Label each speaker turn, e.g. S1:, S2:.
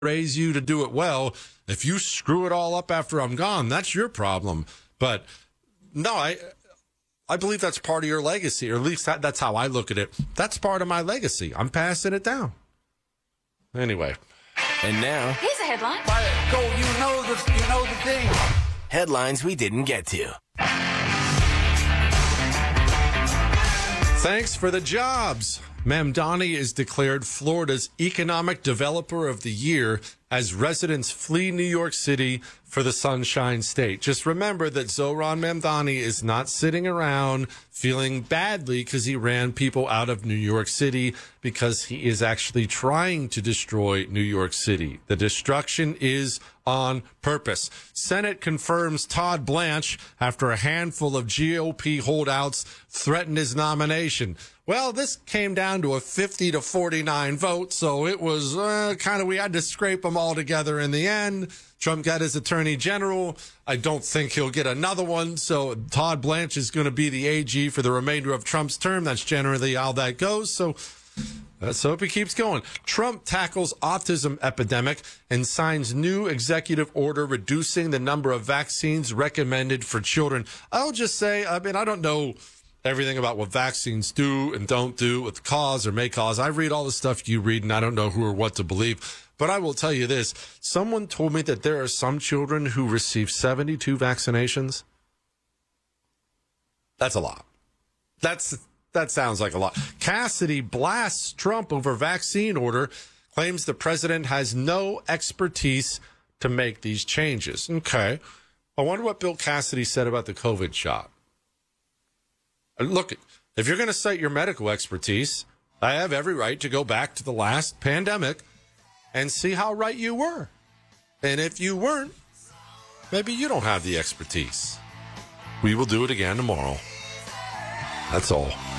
S1: raise you to do it well. If you screw it all up after I'm gone, that's your problem. But no, I believe that's part of your legacy, or at least that's how I look at it. That's part of my legacy. I'm passing it down. Anyway.
S2: And now,
S3: here's a headline.
S4: Go, you know the thing.
S2: Headlines we didn't get to.
S1: Thanks for the jobs. Mamdani is declared Florida's Economic Developer of the Year as residents flee New York City for the Sunshine State. Just remember that Zohran Mamdani is not sitting around feeling badly because he ran people out of New York City, because he is actually trying to destroy New York City. The destruction is on purpose. Senate confirms Todd Blanche after a handful of GOP holdouts threatened his nomination. Well, this came down to a 50-49 vote, so it was we had to scrape them all together in the end. Trump got his attorney general. I don't think he'll get another one, so Todd Blanche is going to be the AG for the remainder of Trump's term. That's generally how that goes, so let's hope he keeps going. Trump tackles autism epidemic and signs new executive order reducing the number of vaccines recommended for children. I'll just say, I don't know everything about what vaccines do and don't do, what cause or may cause. I read all the stuff you read, and I don't know who or what to believe. But I will tell you this. Someone told me that there are some children who receive 72 vaccinations. That's a lot. That sounds like a lot. Cassidy blasts Trump over vaccine order, claims the president has no expertise to make these changes. Okay. I wonder what Bill Cassidy said about the COVID shot. Look, if you're going to cite your medical expertise, I have every right to go back to the last pandemic and see how right you were. And if you weren't, maybe you don't have the expertise. We will do it again tomorrow. That's all.